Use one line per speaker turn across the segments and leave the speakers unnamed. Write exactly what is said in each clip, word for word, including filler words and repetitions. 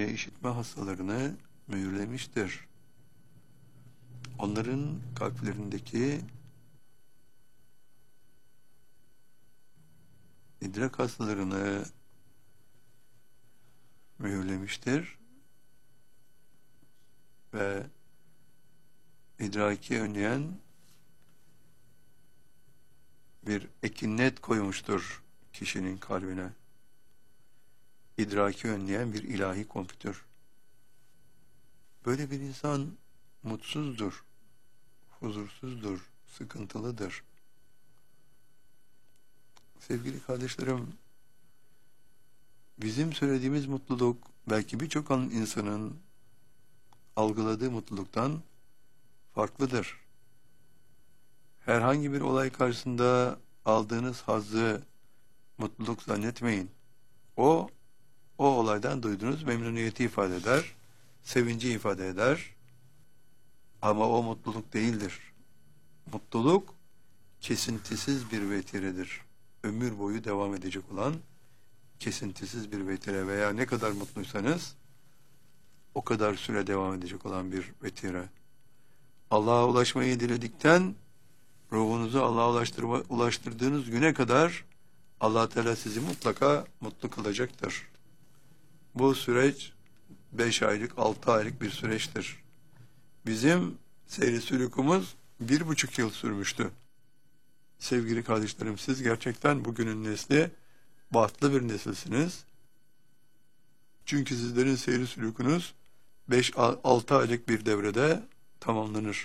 ve işitme hastalarını mühürlemiştir. Onların kalplerindeki idrak hastalarını mühürlemiştir ve idraki önleyen bir ekinnet koymuştur kişinin kalbine. İdraki önleyen bir ilahi kompütür. Böyle bir insan mutsuzdur, huzursuzdur, sıkıntılıdır. Sevgili kardeşlerim, bizim söylediğimiz mutluluk belki birçok insanın algıladığı mutluluktan farklıdır. Herhangi bir olay karşısında aldığınız hazzı mutluluk zannetmeyin. O, o olaydan duyduğunuz memnuniyeti ifade eder, sevinci ifade eder. Ama o mutluluk değildir. Mutluluk kesintisiz bir vetiredir. Ömür boyu devam edecek olan kesintisiz bir vetire veya ne kadar mutluysanız o kadar süre devam edecek olan bir vetire. Allah'a ulaşmayı diledikten ruhunuzu Allah'a ulaştırma, ulaştırdığınız güne kadar Allah Teala sizi mutlaka mutlu kılacaktır. Bu süreç beş aylık, altı aylık bir süreçtir. Bizim seyri sülûkumuz bir buçuk yıl sürmüştü. Sevgili kardeşlerim, siz gerçekten bugünün nesli bahtlı bir nesilsiniz. Çünkü sizlerin seyri sülûkunuz beş altı aylık bir devrede tamamlanır.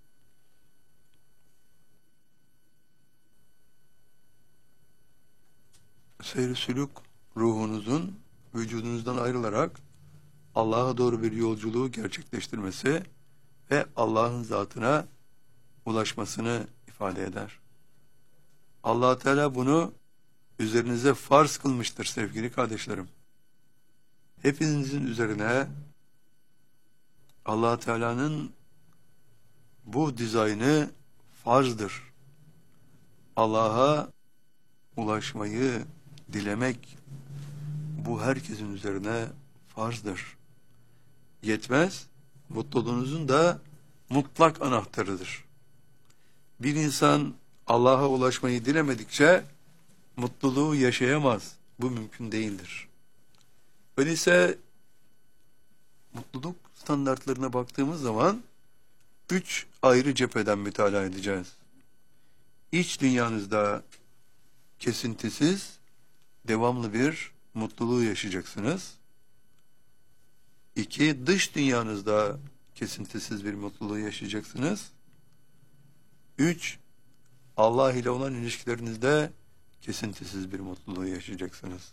Seyri sülûk ruhunuzun vücudunuzdan ayrılarak Allah'a doğru bir yolculuğu gerçekleştirmesi ve Allah'ın zatına ulaşmasını ifade eder. Allah Teala bunu üzerinize farz kılmıştır sevgili kardeşlerim. Hepinizin üzerine Allah Teala'nın bu dizaynı farzdır. Allah'a ulaşmayı dilemek bu herkesin üzerine farzdır. Yetmez, mutluluğunuzun da mutlak anahtarıdır. Bir insan Allah'a ulaşmayı dilemedikçe mutluluğu yaşayamaz. Bu mümkün değildir. Öyleyse mutluluk standartlarına baktığımız zaman üç ayrı cepheden mütalaa edeceğiz. İç dünyanızda kesintisiz, devamlı bir mutluluğu yaşayacaksınız. İki, dış dünyanızda kesintisiz bir mutluluğu yaşayacaksınız. Üç, Allah ile olan ilişkilerinizde kesintisiz bir mutluluğu yaşayacaksınız.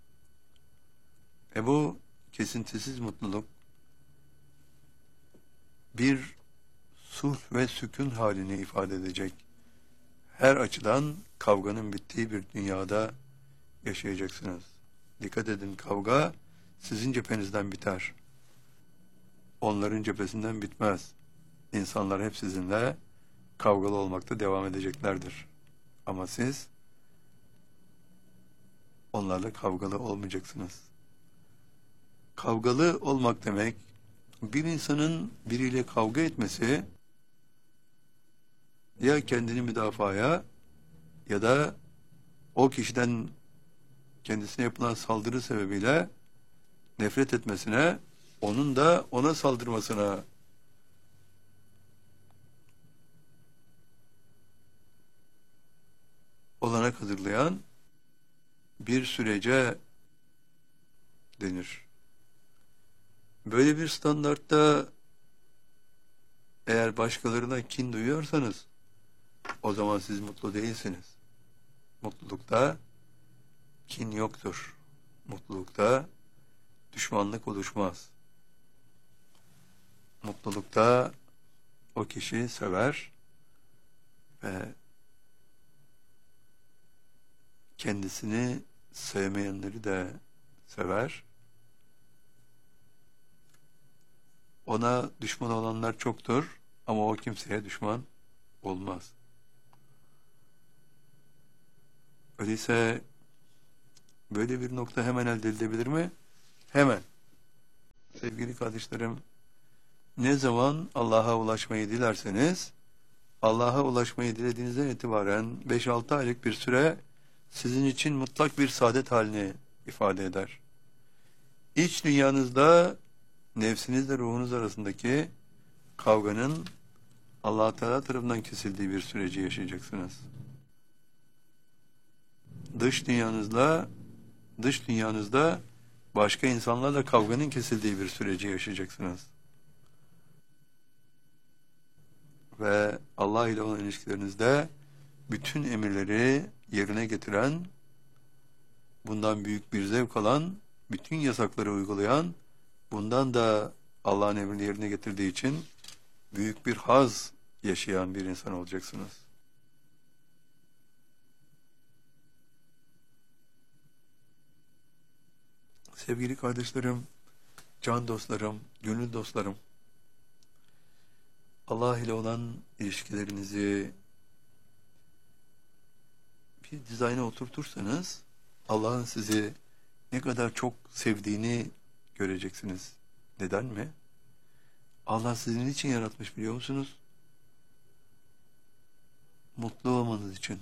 E bu kesintisiz mutluluk bir sulh ve sükun halini ifade edecek. Her açıdan kavganın bittiği bir dünyada yaşayacaksınız. Dikkat edin, kavga sizin cephenizden biter. Onların cephesinden bitmez. İnsanlar hep sizinle kavgalı olmakta devam edeceklerdir. Ama siz onlarla kavgalı olmayacaksınız. Kavgalı olmak demek, bir insanın biriyle kavga etmesi ya kendini müdafaya ya da o kişiden kendisine yapılan saldırı sebebiyle nefret etmesine, onun da ona saldırmasına olanak hazırlayan bir sürece denir. Böyle bir standartta eğer başkalarına kin duyuyorsanız o zaman siz mutlu değilsiniz. Mutlulukta kin yoktur. Mutlulukta düşmanlık oluşmaz. Mutlulukta o kişi sever ve kendisini sevmeyenleri de sever. Ona düşman olanlar çoktur ama o kimseye düşman olmaz. Öyleyse böyle bir nokta hemen elde edilebilir mi? Hemen. Sevgili kardeşlerim, ne zaman Allah'a ulaşmayı dilerseniz, Allah'a ulaşmayı dilediğinizden itibaren beş altı aylık bir süre sizin için mutlak bir saadet halini ifade eder. İç dünyanızda nefsinizle ruhunuz arasındaki kavganın Allah-u Teala tarafından kesildiği bir süreci yaşayacaksınız. Dış dünyanızla, dış dünyanızda başka insanlarla kavganın kesildiği bir süreci yaşayacaksınız. Ve Allah ile olan ilişkilerinizde bütün emirleri yerine getiren, bundan büyük bir zevk alan, bütün yasakları uygulayan, bundan da Allah'ın emrini yerine getirdiği için büyük bir haz yaşayan bir insan olacaksınız. Sevgili kardeşlerim, can dostlarım, gönül dostlarım, Allah ile olan ilişkilerinizi bir dizayna oturtursanız, Allah'ın sizi ne kadar çok sevdiğini göreceksiniz. Neden mi? Allah sizi niçin yaratmış biliyor musunuz? Mutlu olmanız için.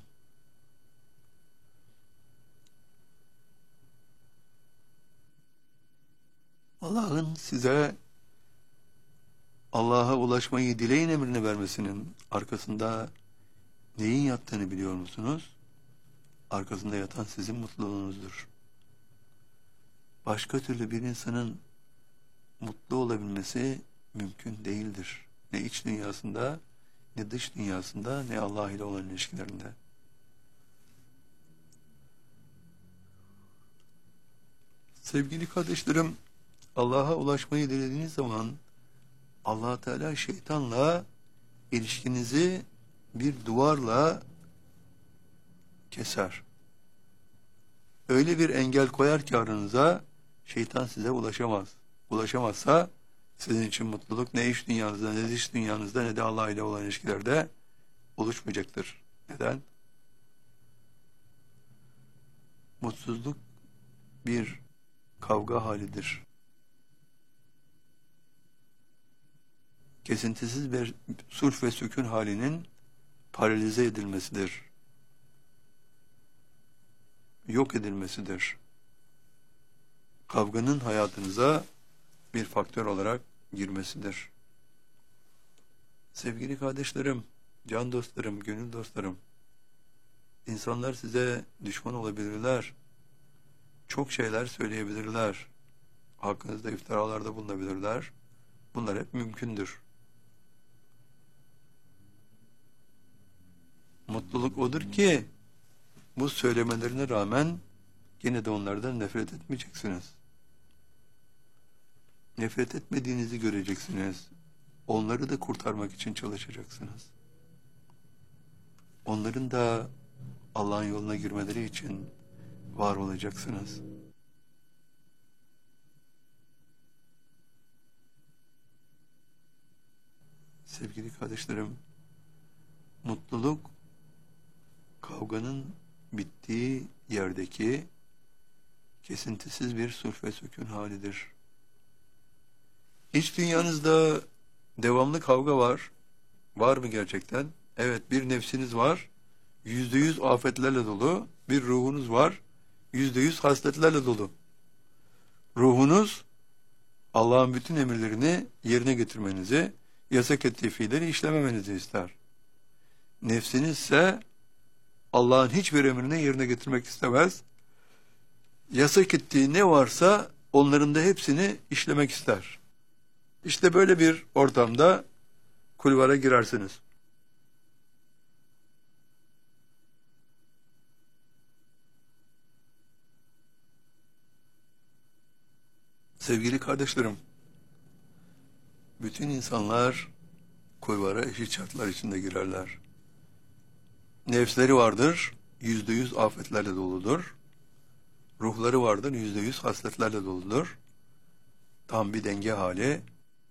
Allah'ın size Allah'a ulaşmayı dileyin emrini vermesinin arkasında neyin yattığını biliyor musunuz? Arkasında yatan sizin mutluluğunuzdur. Başka türlü bir insanın mutlu olabilmesi mümkün değildir. Ne iç dünyasında, ne dış dünyasında, ne Allah ile olan ilişkilerinde. Sevgili kardeşlerim, Allah'a ulaşmayı dilediğiniz zaman Allah Teala şeytanla ilişkinizi bir duvarla keser. Öyle bir engel koyar ki aranıza, şeytan size ulaşamaz. Ulaşamazsa sizin için mutluluk ne iç dünyanızda, ne dış dünyanızda, ne de Allah ile olan ilişkilerde oluşmayacaktır. Neden? Mutsuzluk bir kavga halidir. Kesintisiz bir sulh ve sükun halinin paralize edilmesidir. Yok edilmesidir. Kavganın hayatınıza bir faktör olarak girmesidir. Sevgili kardeşlerim, can dostlarım, gönül dostlarım, insanlar size düşman olabilirler, çok şeyler söyleyebilirler, hakkınızda iftiralarda bulunabilirler, bunlar hep mümkündür. Mutluluk odur ki, bu söylemelerine rağmen yine de onlardan nefret etmeyeceksiniz. Nefret etmediğinizi göreceksiniz. Onları da kurtarmak için çalışacaksınız. Onların da Allah'ın yoluna girmeleri için var olacaksınız. Sevgili kardeşlerim, mutluluk kavganın bittiği yerdeki kesintisiz bir sulh ve sükun halidir. İç dünyanızda devamlı kavga var. Var mı gerçekten? Evet, bir nefsiniz var. Yüzde yüz afetlerle dolu. Bir ruhunuz var. Yüzde yüz hasletlerle dolu. Ruhunuz Allah'ın bütün emirlerini yerine getirmenizi, yasak ettiği fiilleri işlememenizi ister. Nefsiniz ise Allah'ın hiçbir emrini yerine getirmek istemez. Yasak ettiği ne varsa onların da hepsini işlemek ister. İşte böyle bir ortamda kulvara girersiniz. Sevgili kardeşlerim, bütün insanlar kulvara eşit şartlar içinde girerler. Nefsleri vardır, yüzde yüz afetlerle doludur. Ruhları vardır, yüzde yüz hasletlerle doludur. Tam bir denge hali.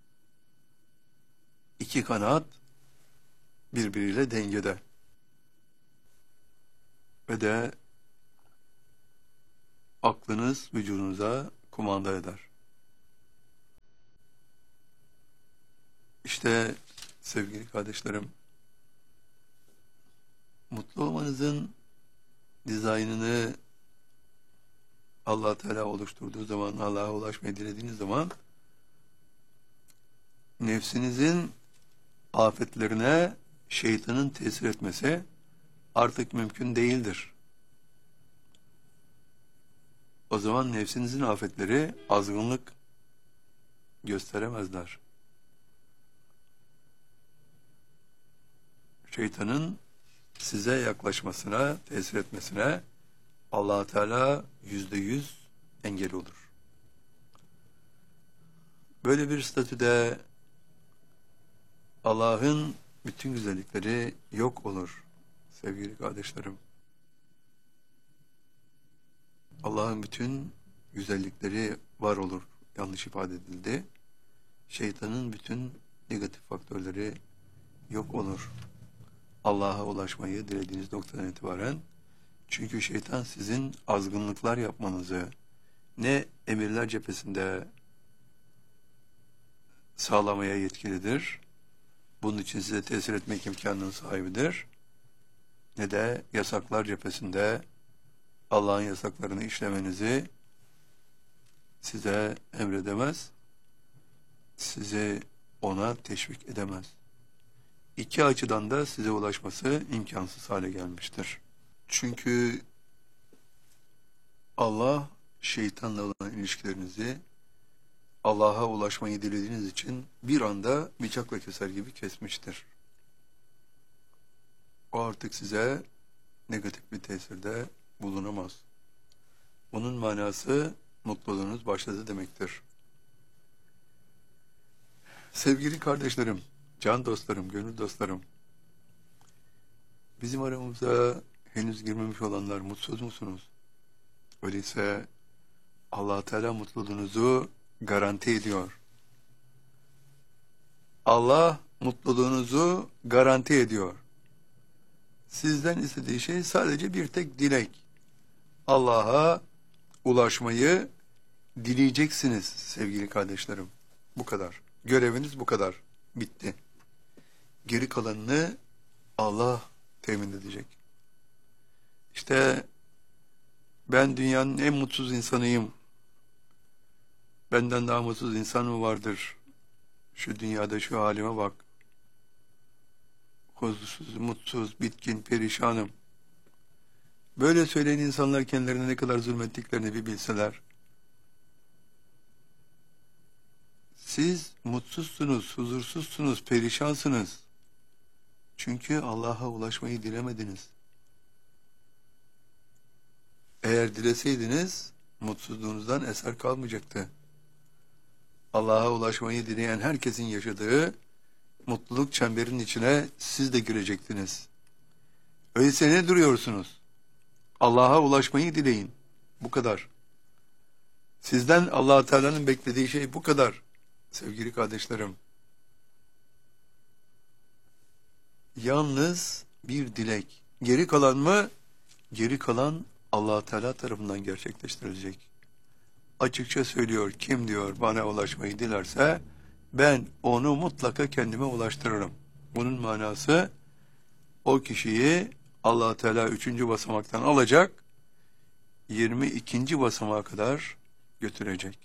İki kanat birbiriyle dengede. Ve de aklınız vücudunuza kumanda eder. İşte sevgili kardeşlerim, mutlu olmanızın dizaynını Allah Teala oluşturduğu zaman, Allah'a ulaşmayı dilediğiniz zaman nefsinizin afetlerine şeytanın tesir etmesi artık mümkün değildir. O zaman nefsinizin afetleri azgınlık gösteremezler. Şeytanın size yaklaşmasına, tesir etmesine Allah Teala yüzde yüz engel olur. Böyle bir statüde Allah'ın bütün güzellikleri yok olur sevgili kardeşlerim. Allah'ın bütün güzellikleri var olur, yanlış ifade edildi. Şeytanın bütün negatif faktörleri yok olur. Allah'a ulaşmayı dilediğiniz noktadan itibaren. Çünkü şeytan sizin azgınlıklar yapmanızı ne emirler cephesinde sağlamaya yetkilidir, bunun için size tesir etmek imkanının sahibidir, ne de yasaklar cephesinde Allah'ın yasaklarını işlemenizi size emredemez, sizi ona teşvik edemez. İki açıdan da size ulaşması imkansız hale gelmiştir. Çünkü Allah şeytanla olan ilişkilerinizi Allah'a ulaşmayı dilediğiniz için bir anda bıçakla keser gibi kesmiştir. O artık size negatif bir tesirde bulunamaz. Bunun manası mutluluğunuz başladı demektir. Sevgili kardeşlerim, can dostlarım, gönül dostlarım, bizim aramıza henüz girmemiş olanlar mutsuz musunuz? Öyleyse Allah Teala mutluluğunuzu garanti ediyor. Allah mutluluğunuzu garanti ediyor. Sizden istediği şey sadece bir tek dilek. Allah'a ulaşmayı dileyeceksiniz sevgili kardeşlerim. Bu kadar. Göreviniz bu kadar. Bitti. Geri kalanını Allah temin edecek. İşte ben dünyanın en mutsuz insanıyım. Benden daha mutsuz insan mı vardır? Şu dünyada şu halime bak. Huzursuz, mutsuz, bitkin, perişanım. Böyle söyleyen insanlar kendilerine ne kadar zulmettiklerini bir bilseler. Siz mutsuzsunuz, huzursuzsunuz, perişansınız. Çünkü Allah'a ulaşmayı dilemediniz. Eğer dileseydiniz, mutsuzluğunuzdan eser kalmayacaktı. Allah'a ulaşmayı dileyen herkesin yaşadığı mutluluk çemberinin içine siz de girecektiniz. Öyleyse ne duruyorsunuz? Allah'a ulaşmayı dileyin. Bu kadar. Sizden Allah Teala'nın beklediği şey bu kadar. Sevgili kardeşlerim. Yalnız bir dilek. Geri kalan mı? Geri kalan Allah Teala tarafından gerçekleştirilecek. Açıkça söylüyor, kim diyor bana ulaşmayı dilerse ben onu mutlaka kendime ulaştırırım. Bunun manası o kişiyi Allah Teala üçüncü basamaktan alacak, yirmi ikinci basamağa kadar götürecek.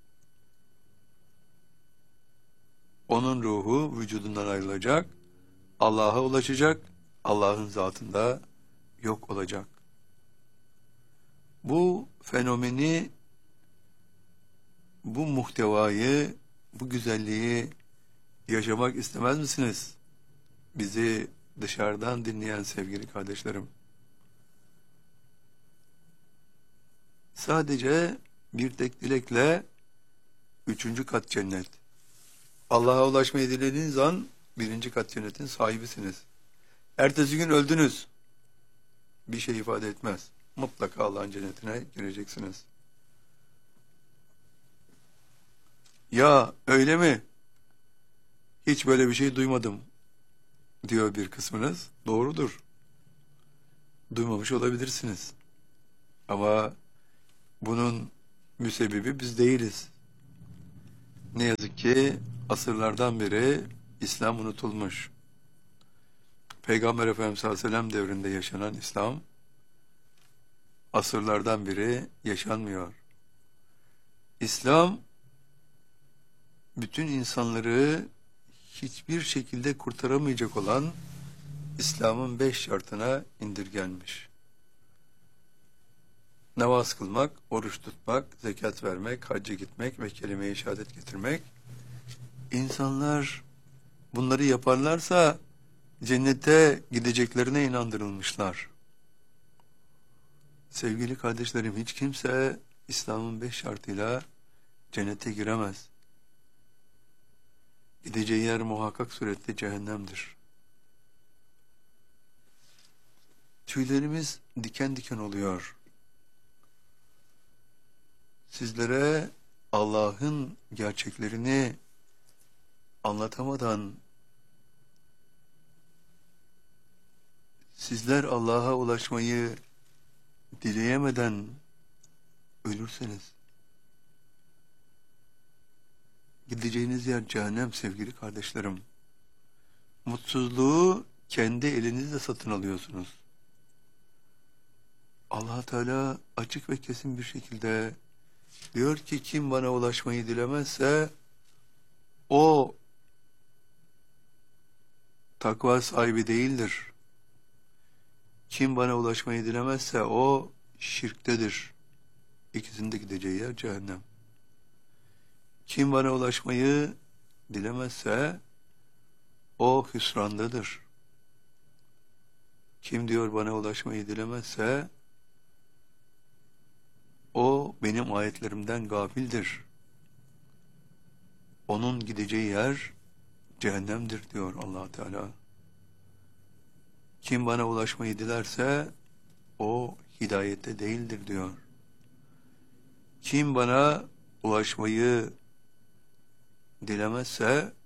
Onun ruhu vücudundan ayrılacak, Allah'a ulaşacak, Allah'ın zatında yok olacak. Bu fenomeni, bu muhtevayı, bu güzelliği yaşamak istemez misiniz? Bizi dışarıdan dinleyen sevgili kardeşlerim. Sadece bir tek dilekle üçüncü kat cennet. Allah'a ulaşmayı dilediğiniz an birinci kat cennetin sahibisiniz. Ertesi gün öldünüz. Bir şey ifade etmez. Mutlaka Allah'ın cennetine gireceksiniz. Ya öyle mi? Hiç böyle bir şey duymadım diyor bir kısmınız. Doğrudur. Duymamış olabilirsiniz. Ama bunun müsebbibi biz değiliz. Ne yazık ki asırlardan beri İslam unutulmuş. Peygamber Efendimiz sallallahu aleyhi ve sellem devrinde yaşanan İslam asırlardan beri yaşanmıyor. İslam bütün insanları hiçbir şekilde kurtaramayacak olan İslam'ın beş şartına indirgenmiş. Namaz kılmak, oruç tutmak, zekat vermek, hacca gitmek ve kelime-i şehadet getirmek. İnsanlar bunları yaparlarsa cennete gideceklerine inandırılmışlar. Sevgili kardeşlerim, hiç kimse İslam'ın beş şartıyla cennete giremez. Gideceği yer muhakkak suretle cehennemdir. Tüylerimiz diken diken oluyor. Sizlere Allah'ın gerçeklerini anlatamadan sizler Allah'a ulaşmayı dileyemeden ölürseniz gideceğiniz yer cehennem sevgili kardeşlerim. Mutsuzluğu kendi elinizle satın alıyorsunuz. Allah Teala açık ve kesin bir şekilde diyor ki kim bana ulaşmayı dilemezse o takva sahibi değildir. Kim bana ulaşmayı dilemezse o şirktedir. İkisinin de gideceği yer cehennem. Kim bana ulaşmayı dilemezse o hüsrandadır. Kim diyor bana ulaşmayı dilemezse o benim ayetlerimden gafildir. Onun gideceği yer cehennemdir diyor Allah Teala. Kim bana ulaşmayı dilerse o hidayette değildir diyor. Kim bana ulaşmayı dilemezse